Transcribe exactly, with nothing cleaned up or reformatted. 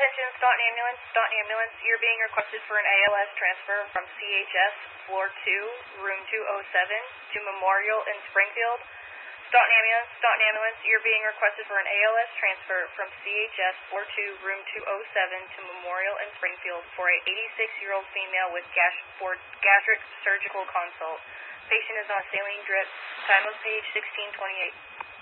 Attention, Staunton Ambulance. Staunton Ambulance, you're being requested for an A L S transfer from C H S Floor two, Room two oh seven to Memorial in Springfield. Staunton Ambulance. Staunton Ambulance, you're being requested for an A L S transfer from C H S Floor two, Room two oh seven to Memorial in Springfield for a eighty-six-year-old female with gas for gastric surgical consult. Patient is on saline drip. Time of page sixteen twenty-eight.